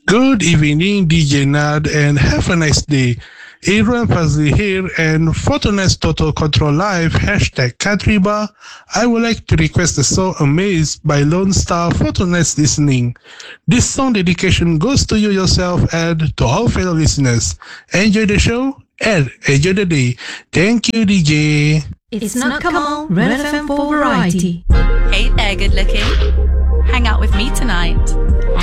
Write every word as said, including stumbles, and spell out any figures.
Good evening, D J Nad, and have a nice day. Adrian Fazli here, and for tonight's Total Control Live, hashtag Katriba, I would like to request the song Amazed by Lone Star for tonight's listening. This song dedication goes to you yourself and to all fellow listeners. Enjoy the show and enjoy the day. Thank you, D J. It's not Kamal, Red F M for variety. Hey there, good looking. Hang out with me tonight